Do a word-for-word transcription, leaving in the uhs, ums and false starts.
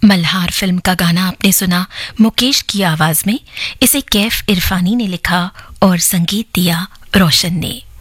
Malhar film का गाना आपने सुना मुकेश की आवाज में। इसे कैफ इरफानी ने लिखा और संगीत दिया रोशन ने।